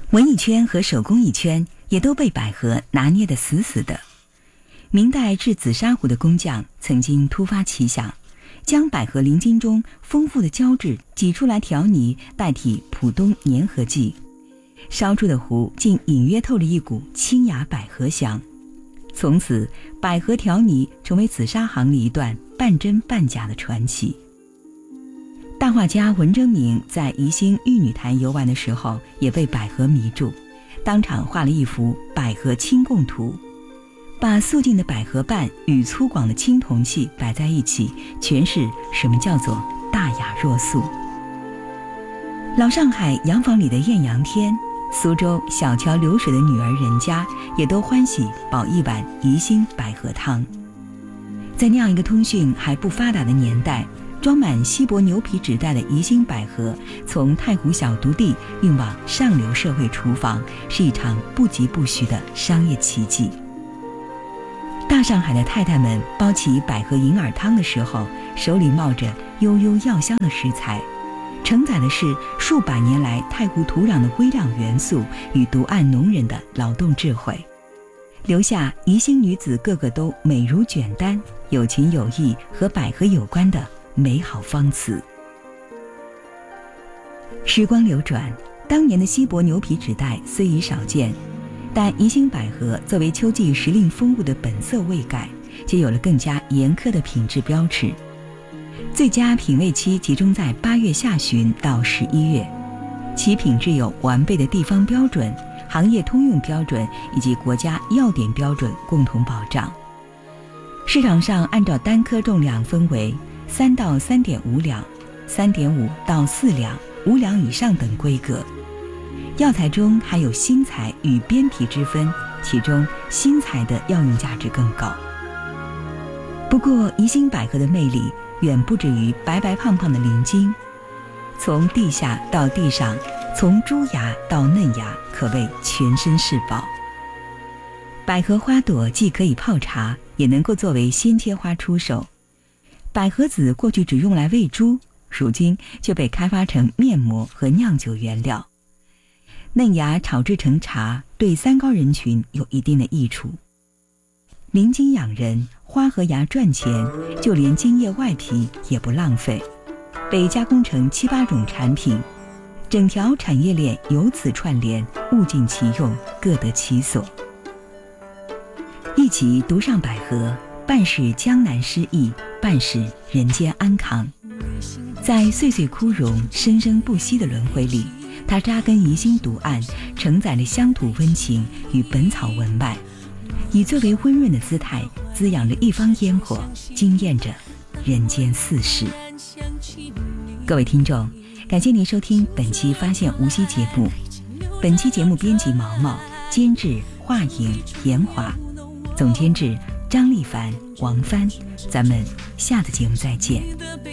文艺圈和手工艺圈也都被百合拿捏得死死的。明代制紫砂壶的工匠曾经突发奇想，将百合灵晶中丰富的胶质挤出来调泥代替普通粘合剂，烧出的壶竟隐约透了一股清雅百合香。从此百合调泥成为紫砂行里一段半真半假的传奇。大画家文征明在宜兴玉女潭游玩的时候也被百合迷住，当场画了一幅百合清供图，把素净的百合瓣与粗犷的青铜器摆在一起，诠释什么叫做大雅若素。老上海洋房里的艳阳天，苏州小桥流水的女儿人家也都欢喜煲一碗宜兴百合汤。在那样一个通讯还不发达的年代，装满锡箔牛皮纸袋的宜兴百合从太湖小独地运往上流社会厨房，是一场不疾不徐的商业奇迹。大上海的太太们煲起百合银耳汤的时候，手里冒着悠悠药香的食材，承载的是数百年来太湖土壤的微量元素与独岸农人的劳动智慧，留下宜兴女子个个都美如卷单，有情有义和百合有关的美好方词。时光流转，当年的锡箔牛皮纸袋虽已少见，但宜兴百合作为秋季时令风物的本色未改，却有了更加严苛的品质标尺。最佳品味期集中在8月下旬到11月，其品质有完备的地方标准、行业通用标准以及国家药典标准共同保障。市场上按照单颗重量分为3到3.5两、3.5到4两、5两以上等规格。药材中还有新材与边皮之分，其中新材的药用价值更高。不过宜兴百合的魅力远不止于白白胖胖的鳞茎，从地下到地上，从珠芽到嫩芽，可谓全身是宝。百合花朵既可以泡茶，也能够作为鲜切花出售。百合籽过去只用来喂猪，如今却被开发成面膜和酿酒原料。嫩芽炒制成茶，对三高人群有一定的益处。鳞茎养人，花和芽赚钱，就连茎叶外皮也不浪费，被加工成7、8种产品，整条产业链由此串联，物尽其用，各得其所。一起读上百合，半是江南诗意，半是人间安康。在岁岁枯荣、生生不息的轮回里，它扎根宜兴独岸，承载了乡土温情与本草文脉，以最为温润的姿态滋养着一方烟火，惊艳着人间四时。各位听众，感谢您收听本期发现无锡节目。本期节目编辑毛毛，监制华颖、严华，总监制张丽凡、王帆。咱们下次节目再见。